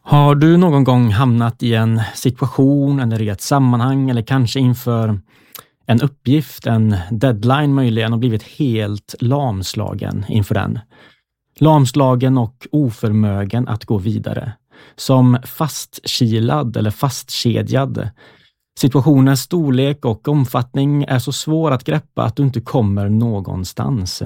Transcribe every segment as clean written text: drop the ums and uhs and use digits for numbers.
Har du någon gång hamnat i en situation eller i ett sammanhang eller kanske inför en uppgift, en deadline möjligen och blivit helt lamslagen inför den? Lamslagen och oförmögen att gå vidare. Som fastkilad eller fastkedjad. Situationens storlek och omfattning är så svår att greppa att du inte kommer någonstans.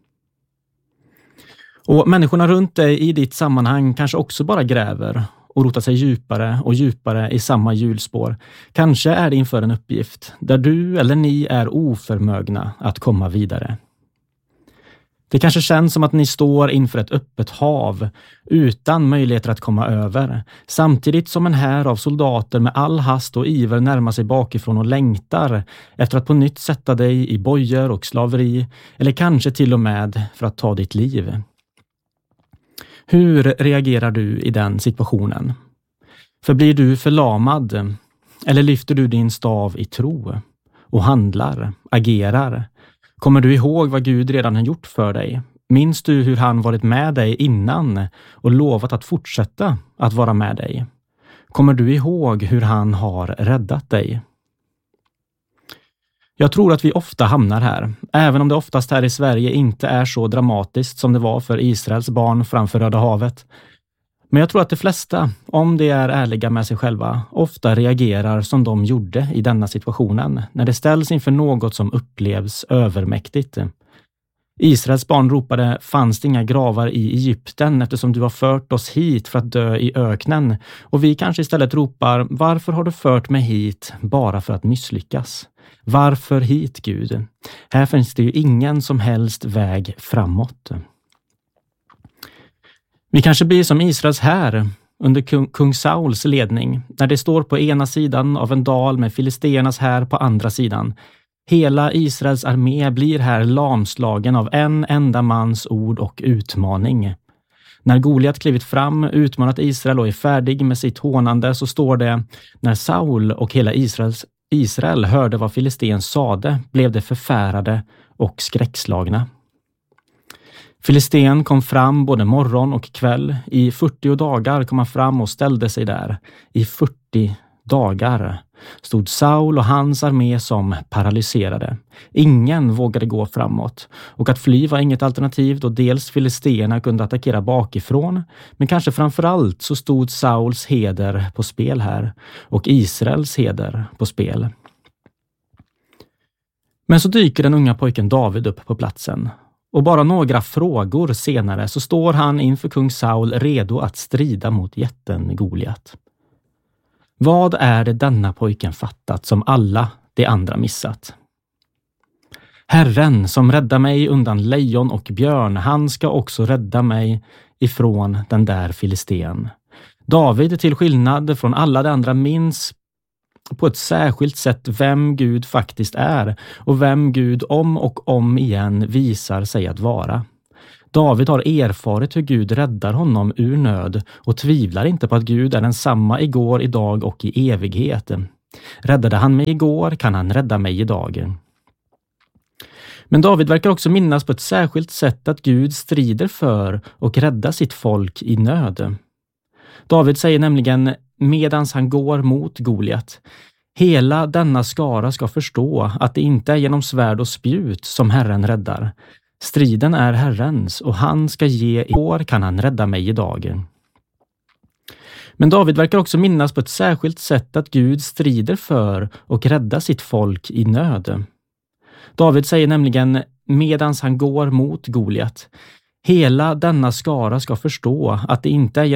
Och människorna runt dig i ditt sammanhang kanske också bara gräver och rotar sig djupare och djupare i samma hjulspår. Kanske är det inför en uppgift där du eller ni är oförmögna att komma vidare. Det kanske känns som att ni står inför ett öppet hav utan möjligheter att komma över. Samtidigt som en här av soldater med all hast och iver närmar sig bakifrån och längtar efter att på nytt sätta dig i bojor och slaveri eller kanske till och med för att ta ditt liv. Hur reagerar du i den situationen? Förblir du förlamad eller lyfter du din stav i tro och handlar, agerar? Kommer du ihåg vad Gud redan har gjort för dig? Minns du hur han varit med dig innan och lovat att fortsätta att vara med dig? Kommer du ihåg hur han har räddat dig? Jag tror att vi ofta hamnar här, även om det oftast här i Sverige inte är så dramatiskt som det var för Israels barn framför Röda havet. Men jag tror att de flesta, om de är ärliga med sig själva, ofta reagerar som de gjorde i denna situationen, när det ställs inför något som upplevs övermäktigt. Israels barn ropade, fanns det inga gravar i Egypten eftersom du har fört oss hit för att dö i öknen? Och vi kanske istället ropar, varför har du fört mig hit bara för att misslyckas? Varför hit, Gud? Här finns det ju ingen som helst väg framåt. Vi kanske blir som Israels här under kung Sauls ledning, när det står på ena sidan av en dal med filisteernas här på andra sidan. Hela Israels armé blir här lamslagen av en enda mans ord och utmaning. När Goliat klivit fram, utmanat Israel och är färdig med sitt hånande, så står det, när Saul och hela Israel hörde vad filisten sade, blev de förfärade och skräckslagna. Filisten kom fram både morgon och kväll. I 40 dagar kom han fram och ställde sig där. I 40 dagar stod Saul och hans armé som paralyserade. Ingen vågade gå framåt. Och att fly var inget alternativ då dels filisterna kunde attackera bakifrån. Men kanske framförallt så stod Sauls heder på spel här. Och Israels heder på spel. Men så dyker den unga pojken David upp på platsen. Och bara några frågor senare så står han inför kung Saul redo att strida mot jätten Goliat. Vad är det denna pojken fattat som alla de andra missat? Herren som räddar mig undan lejon och björn, han ska också rädda mig ifrån den där filisten. David, till skillnad från alla de andra, minns på ett särskilt sätt vem Gud faktiskt är och vem Gud om och om igen visar sig att vara. David har erfarit hur Gud räddar honom ur nöd och tvivlar inte på att Gud är densamma igår, idag och i evighet. Räddade han mig igår kan han rädda mig idag. Men David verkar också minnas på ett särskilt sätt att Gud strider för och räddar sitt folk i nöd. David säger nämligen, medans han går mot Goliat, hela denna skara ska förstå att det inte är genom svärd och spjut som Herren räddar. Striden är Herrens och han ska ge, igår kan han rädda mig idag. Men David verkar också minnas på ett särskilt sätt att Gud strider för och räddar sitt folk i nöd. David säger nämligen, medans han går mot Goliat, hela denna skara ska förstå att det inte är